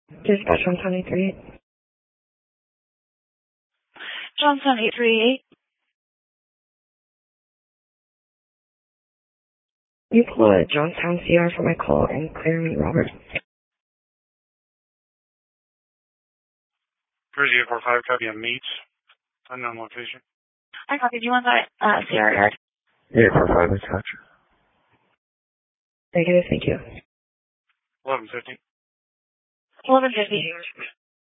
Dispatch 173. Johnson 838. You pull a Johnstown CR for my call and clear me, Robert. Cruise 845, copy on meets. Unknown location. I copy. Do you want that CR yard? 845, dispatch. Negative, thank you. 1150. 1150.